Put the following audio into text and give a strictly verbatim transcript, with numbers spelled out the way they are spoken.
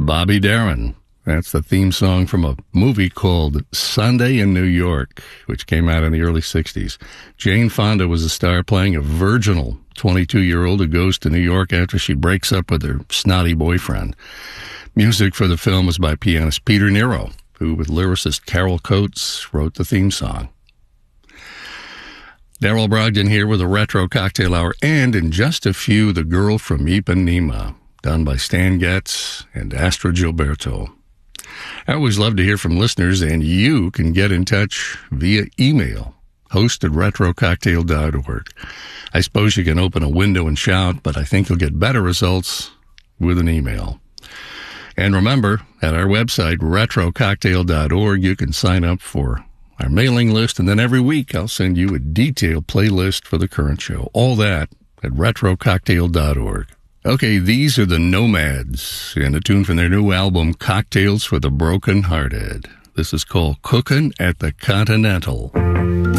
Bobby Darin. That's the theme song from a movie called Sunday in New York, which came out in the early sixties. Jane Fonda was a star playing a virginal twenty-two-year-old who goes to New York after she breaks up with her snotty boyfriend. Music for the film was by pianist Peter Nero, who, with lyricist Carol Coates, wrote the theme song. Daryl Brogdon here with a Retro Cocktail Hour, and in just a few, The Girl from Ipanema, done by Stan Getz and Astra Gilberto. I always love to hear from listeners, and you can get in touch via email, host at retro cocktail dot org. I suppose you can open a window and shout, but I think you'll get better results with an email. And remember, at our website, retro cocktail dot org, you can sign up for our mailing list, and then every week I'll send you a detailed playlist for the current show. All that at retro cocktail dot org. Okay, these are the Nomads, and a tune from their new album, Cocktails for the Broken Hearted. This is called Cookin' at the Continental.